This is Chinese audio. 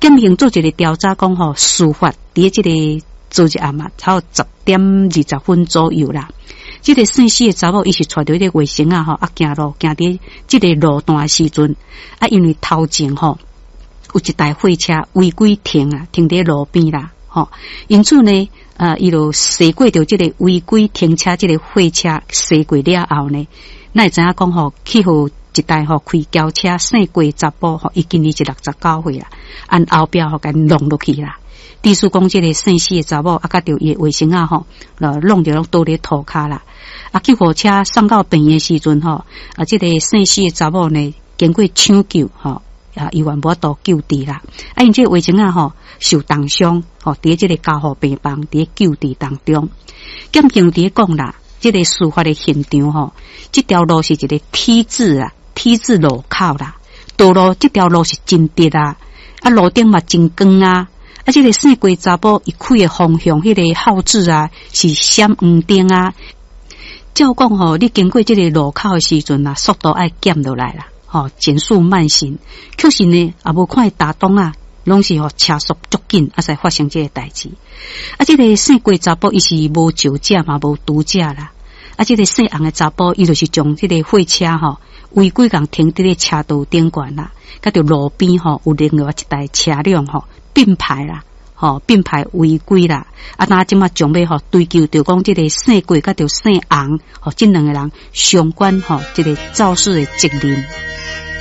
检警做一个调查讲吼，事发伫即个昨日暗差不多10:20左右啦。即个姓氏的查某，伊是带着迄个卫生啊吼，行路行伫即个路段时阵，因为头前吼有一台货车违规停伫路边啦，因此呢，伊就驶过着即个违规停车即个货车驶过了后呢，咱会知影讲吼，去互一台开轿车姓郭查甫伊今年是69岁啦，按后壁甲弄落去啦。地主讲即个姓氏的查某甲着伊卫生弄着倒咧涂骹啦。救护车送到病院时阵即个姓氏的查某呢，经过抢救医院无法度救治啦。因这个卫生受重伤伫即个加护病房伫救治当中。检警伫讲啦，即个事发的现场即条路是一个 T 字路口啦，道路即条路是真直路顶嘛真光即个姓郭查甫伊开的方向迄个号志是闪黄灯照讲你经过即个路口的时阵速度爱减落来啦，减速慢行。可是呢，也无看打灯拢是车速足紧才发生这个代志。即个姓郭查甫伊是无酒驾嘛，无毒驾啦。即个姓洪的查甫伊就是将即个货车违规共停伫咧车道顶管啦，甲着路边有另外一台车辆并排啦。并排违规啦，那即马将要追究着讲即个姓郭甲着姓洪即两个人相关即个肇事的责任。